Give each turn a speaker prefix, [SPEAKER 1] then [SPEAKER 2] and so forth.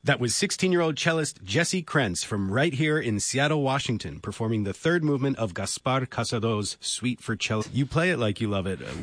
[SPEAKER 1] That was 16-year-old cellist Jesse Krentz from right here in Seattle, Washington, performing the third movement of Gaspar Casado's Suite for Cello. You play it like you love it.